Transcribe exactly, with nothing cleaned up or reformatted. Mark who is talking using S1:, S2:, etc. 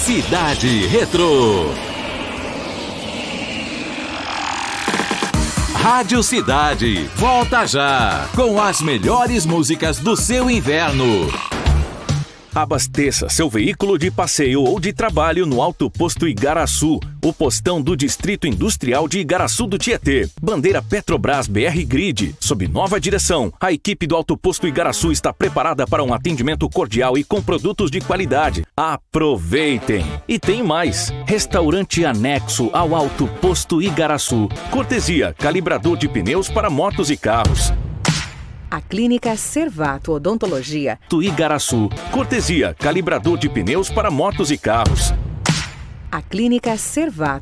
S1: Cidade Retrô. Rádio Cidade, volta já, com as melhores músicas do seu inverno.
S2: Abasteça seu veículo de passeio ou de trabalho no Alto Posto Igaraçu, o postão do Distrito Industrial de Igaraçu do Tietê. Bandeira Petrobras B R Grid. Sob nova direção, a equipe do Alto Posto Igaraçu está preparada para um atendimento cordial e com produtos de qualidade. Aproveitem! E tem mais! Restaurante anexo ao Alto Posto Igaraçu. Cortesia, calibrador de pneus para motos e carros.
S3: A Clínica Servato Odontologia
S2: do Igaraçu. Cortesia, calibrador de pneus para motos e carros.
S3: A Clínica Servato